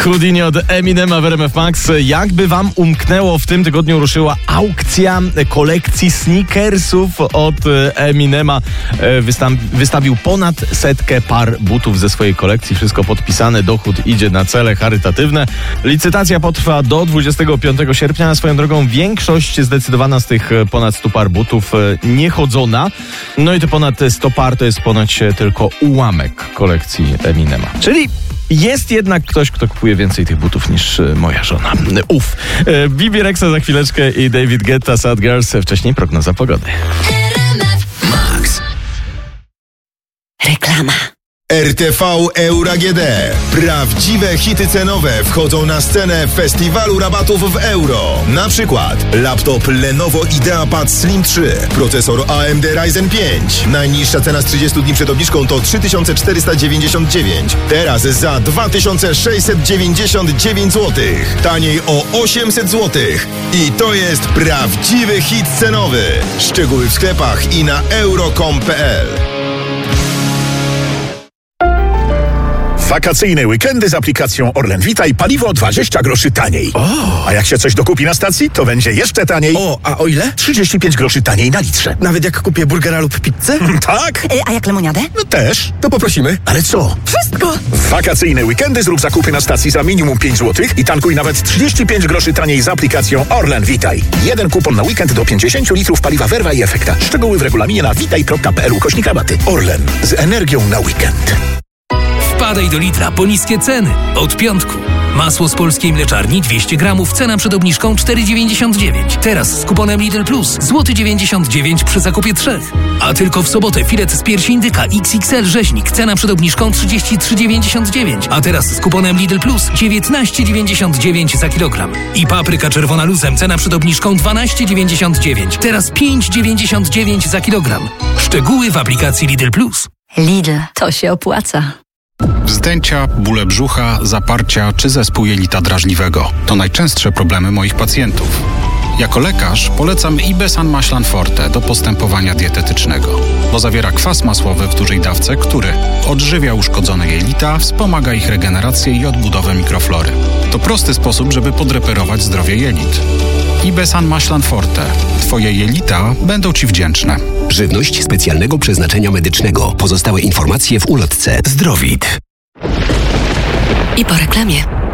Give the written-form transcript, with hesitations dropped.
Houdini od Eminema w RMF Max. Jakby wam umknęło, w tym tygodniu ruszyła aukcja kolekcji sneakersów od Eminema. Wystawił ponad 100 par butów ze swojej kolekcji. Wszystko podpisane, dochód idzie na cele charytatywne. Licytacja potrwa do 25 sierpnia. Swoją drogą większość zdecydowana z tych ponad 100 par butów niechodzona. No i te ponad 100 par to jest ponoć tylko ułamek kolekcji Eminema. Czyli jest jednak ktoś, kto kupuje więcej tych butów niż moja żona. Bibi Rexha za chwileczkę i David Guetta, Sad Girls. Wcześniej prognoza pogody. Max. Reklama. RTV Euro AGD. Prawdziwe hity cenowe wchodzą na scenę festiwalu rabatów w euro. Na przykład laptop Lenovo IdeaPad Slim 3, procesor AMD Ryzen 5. Najniższa cena z 30 dni przed obniżką to 3499. Teraz za 2699 zł. Taniej o 800 zł. I to jest prawdziwy hit cenowy. Szczegóły w sklepach i na euro.com.pl. Wakacyjne weekendy z aplikacją Orlen Vita i paliwo 20 groszy taniej. A jak się coś dokupi na stacji, to będzie jeszcze taniej. A o ile? 35 groszy taniej na litrze. Nawet jak kupię burgera lub pizzę? Tak? A jak lemoniadę? No też. To poprosimy. Ale co? Wszystko! W wakacyjne weekendy zrób zakupy na stacji za minimum 5 zł i tankuj nawet 35 groszy taniej z aplikacją Orlen Vitaj. Jeden kupon na weekend do 50 litrów paliwa Verva i Efekta. Szczegóły w regulaminie na vitaj.pl/rabaty. Orlen. Z energią na weekend. Wpadaj do Lidla po niskie ceny. Od piątku. Masło z polskiej mleczarni 200 gramów, cena przed obniżką 4,99. Teraz z kuponem Lidl Plus złoty 99 przy zakupie 3. A tylko w sobotę filet z piersi indyka XXL rzeźnik, cena przed obniżką 33,99. A teraz z kuponem Lidl Plus 19,99 za kilogram. I papryka czerwona luzem, cena przed obniżką 12,99. Teraz 5,99 za kilogram. Szczegóły w aplikacji Lidl Plus. Lidl, to się opłaca. Wzdęcia, bóle brzucha, zaparcia czy zespół jelita drażliwego to najczęstsze problemy moich pacjentów. Jako lekarz polecam Ibesan Maślan Forte do postępowania dietetycznego, bo zawiera kwas masłowy w dużej dawce, który odżywia uszkodzone jelita, wspomaga ich regenerację i odbudowę mikroflory. To prosty sposób, żeby podreperować zdrowie jelit. Ibesan Maślan Forte. Twoje jelita będą Ci wdzięczne. Żywność specjalnego przeznaczenia medycznego. Pozostałe informacje w ulotce Zdrowit. I po reklamie.